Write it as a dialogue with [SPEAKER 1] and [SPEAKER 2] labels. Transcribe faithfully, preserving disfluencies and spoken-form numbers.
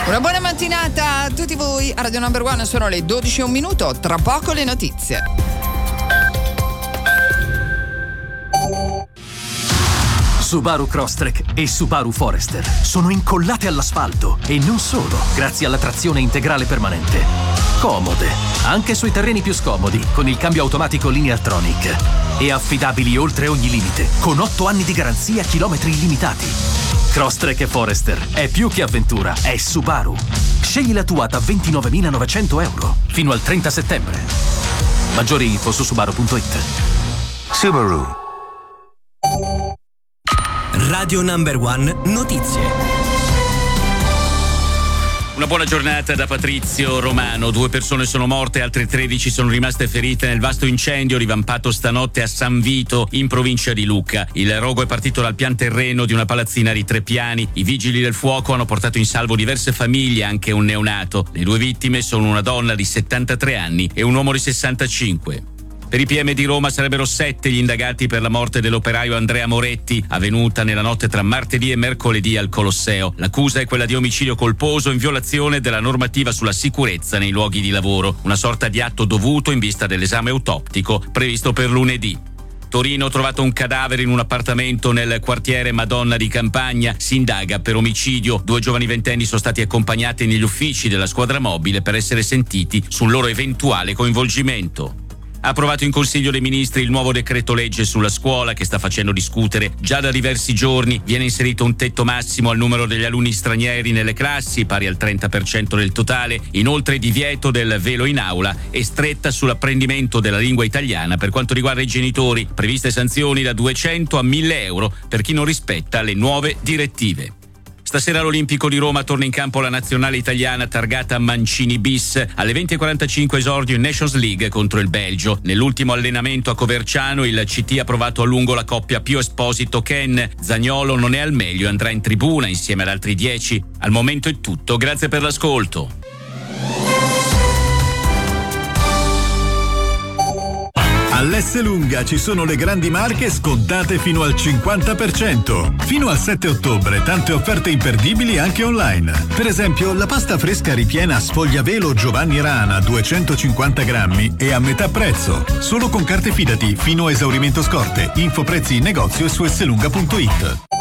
[SPEAKER 1] Una buona mattinata a tutti voi. A Radio Number One sono le dodici e un minuto. Tra poco le notizie.
[SPEAKER 2] Subaru Crosstrek e Subaru Forester sono incollate all'asfalto e non solo, grazie alla trazione integrale permanente. Comode, anche sui terreni più scomodi, con il cambio automatico Lineartronic. E affidabili oltre ogni limite, con otto anni di garanzia, chilometri illimitati. Crosstrek e Forester è più che avventura, è Subaru. Scegli la tua da ventinovemilanovecento euro fino al trenta settembre. Maggiori info su subaru punto it.
[SPEAKER 3] Subaru.
[SPEAKER 4] Radio Number One Notizie.
[SPEAKER 5] Una buona giornata da Patrizio Romano. Due persone sono morte, altre tredici sono rimaste ferite nel vasto incendio rivampato stanotte a San Vito, in provincia di Lucca. Il rogo è partito dal pian terreno di una palazzina di tre piani. I vigili del fuoco hanno portato in salvo diverse famiglie, anche un neonato. Le due vittime sono una donna di settantatré anni e un uomo di sessantacinque. Per i P M di Roma sarebbero sette gli indagati per la morte dell'operaio Andrea Moretti, avvenuta nella notte tra martedì e mercoledì al Colosseo. L'accusa è quella di omicidio colposo in violazione della normativa sulla sicurezza nei luoghi di lavoro, una sorta di atto dovuto in vista dell'esame autoptico previsto per lunedì. Torino ha trovato un cadavere in un appartamento nel quartiere Madonna di Campagna. Si indaga per omicidio. Due giovani ventenni sono stati accompagnati negli uffici della squadra mobile per essere sentiti sul loro eventuale coinvolgimento. Ha approvato in Consiglio dei Ministri il nuovo decreto legge sulla scuola che sta facendo discutere già da diversi giorni. Viene inserito un tetto massimo al numero degli alunni stranieri nelle classi, pari al trenta per cento del totale. Inoltre divieto del velo in aula e stretta sull'apprendimento della lingua italiana per quanto riguarda i genitori. Previste sanzioni da duecento a mille euro per chi non rispetta le nuove direttive. Stasera all'Olimpico di Roma torna in campo la nazionale italiana targata Mancini bis. Alle venti e quarantacinque esordio in Nations League contro il Belgio. Nell'ultimo allenamento a Coverciano il C T ha provato a lungo la coppia Pio Esposito-Ken. Zaniolo non è al meglio e andrà in tribuna insieme ad altri dieci. Al momento è tutto, grazie per l'ascolto.
[SPEAKER 6] All'Esselunga ci sono le grandi marche scontate fino al cinquanta per cento. Fino al sette ottobre tante offerte imperdibili anche online. Per esempio la pasta fresca ripiena Sfogliavelo Giovanni Rana duecentocinquanta grammi e a metà prezzo. Solo con carte Fidati fino a esaurimento scorte. Info prezzi in negozio e su esselunga punto it.